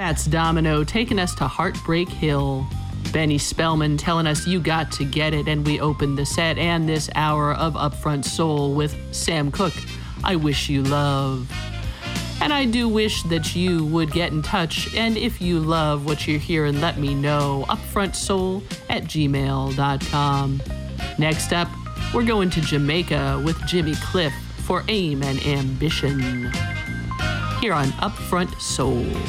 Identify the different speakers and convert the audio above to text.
Speaker 1: Fats Domino taking us to Heartbreak Hill. Benny Spellman telling us you got to get it, and we opened the set and this hour of Upfront Soul with Sam Cooke, I Wish You Love. And I do wish that you would get in touch, and if you love what you hear, and let me know, upfrontsoul@gmail.com. Next up, we're going to Jamaica with Jimmy Cliff for Aim and Ambition. Here on Upfront Soul.